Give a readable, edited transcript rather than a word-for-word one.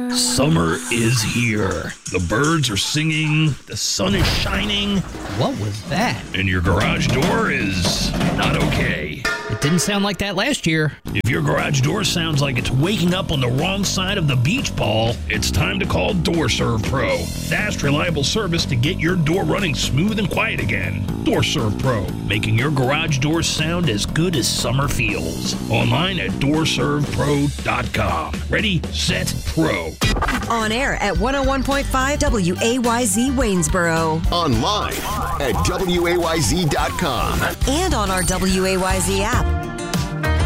Summer is here. The birds are singing, the sun is shining, What was that? and your garage door is not okay. It didn't sound like that last year. If your garage door sounds like it's waking up on the wrong side of the beach ball, it's time to call DoorServe Pro. Fast, reliable service to get your door running smooth and quiet again. DoorServe Pro, making your garage door sound as good as summer feels. Online at DoorServePro.com. Ready, set, pro. On air at 101.5 WAYZ Waynesboro. Online at WAYZ.com. And on our WAYZ app.